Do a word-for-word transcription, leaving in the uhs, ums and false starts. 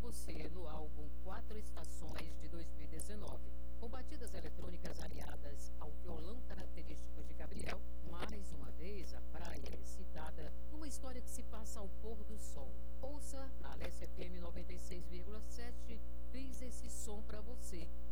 você no álbum Quatro Estações de dois mil e dezenove. Com batidas eletrônicas aliadas ao violão característico de Gabriel, mais uma vez a praia é citada numa história que se passa ao pôr do sol. Ouça, a Alessia F M noventa e seis vírgula sete fez esse som para você.